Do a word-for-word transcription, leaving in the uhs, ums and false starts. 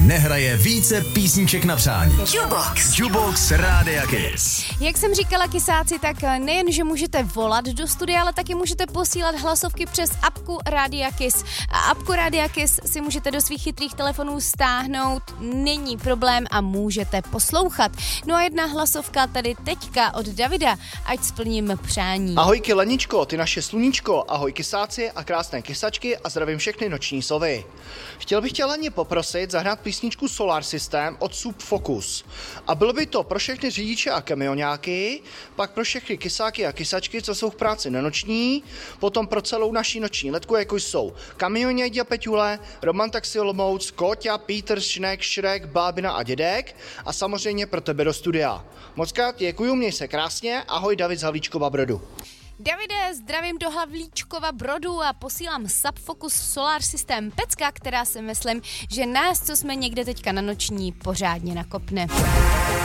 nehraje více písniček na přání. Jukebox. Jukebox Rádia Kiss. Jak jsem říkala, kysáci, tak nejen, že můžete volat do studia, ale taky můžete posílat hlasovky přes apku Rádia Kiss. A apku Rádia Kiss si můžete do svých chytrých telefonů stáhnout, není problém a můžete poslouchat. No a jedna hlasovka tady teďka od Davida, ať splním přání. Ahojky Leničko, ty naše sluníčko, ahoj kysáci a krásné kysačky a zdravím všechny noční sovy. Chtěl bych tě Leni poprosit zahrát písničku Solar System od Sub Focus. A bylo by to pro všechny řidiče a kamionáky, pak pro všechny kysáky a kysačky, co jsou v práci na noční, potom pro celou naší noční letku, jako jsou Kamionědi a Peťule, Roman Taxi Olomouc, Kóťa, Peter, Šnek, Šrek, Bábina a Dědek a samozřejmě pro tebe do studia. Moc krát děkuju, měj se krásně, ahoj David z Havlíčkova Brodu. Davide, zdravím do Havlíčkova Brodu a posílám Subfocus Solar System pecka, která si myslím, že nás, co jsme někde teďka na noční, pořádně nakopne.